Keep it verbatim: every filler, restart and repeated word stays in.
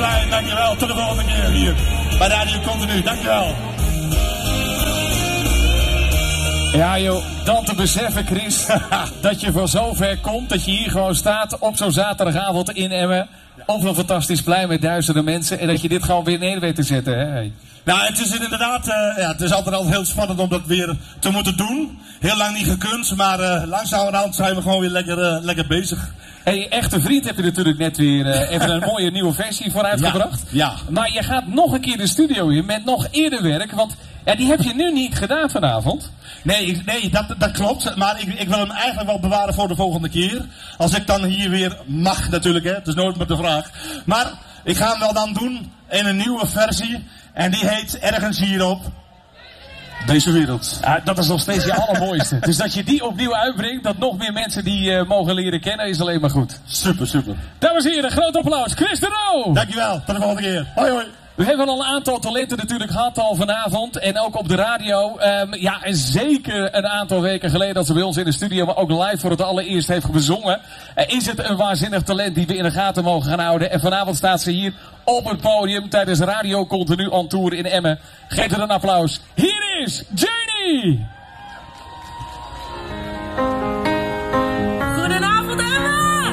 blij en dankjewel. Tot de volgende keer hier bij Radio Continu. Dankjewel. Ja joh, dan te beseffen Chris, dat je van zover komt, dat je hier gewoon staat op zo'n zaterdagavond in Emmen. Op een fantastisch plein met duizenden mensen en dat je dit gewoon weer neer weet te zetten. Hè? Nou, het is inderdaad, uh, ja, het is altijd, altijd heel spannend om dat weer te moeten doen. Heel lang niet gekund, maar uh, langzamerhand zijn we gewoon weer lekker, uh, lekker bezig. Hey, Echte Vriend heb je natuurlijk net weer uh, even een mooie nieuwe versie voor uitgebracht. Ja, ja. Maar je gaat nog een keer de studio in met nog eerder werk, want ja, die heb je nu niet gedaan vanavond. Nee, ik, nee dat, dat klopt. Maar ik, ik wil hem eigenlijk wel bewaren voor de volgende keer. Als ik dan hier weer mag natuurlijk, hè. Het is nooit maar de vraag. Maar ik ga hem wel dan doen in een nieuwe versie. En die heet Ergens Hierop Deze Wereld. Ja, dat is nog steeds je allermooiste. Dus dat je die opnieuw uitbrengt, dat nog meer mensen die uh, mogen leren kennen, is alleen maar goed. Super, super. Dames en heren, groot applaus. Chris de Roo! Dankjewel, tot de volgende keer. Hoi, hoi. We hebben al een aantal talenten natuurlijk gehad al vanavond en ook op de radio. Um, ja, en zeker een aantal weken geleden dat ze bij ons in de studio, maar ook live voor het allereerst heeft bezongen. Uh, is het een waanzinnig talent die we in de gaten mogen gaan houden. En vanavond staat ze hier op het podium tijdens Radio Continu on Tour in Emmen. Geef er een applaus. Hier is Janie!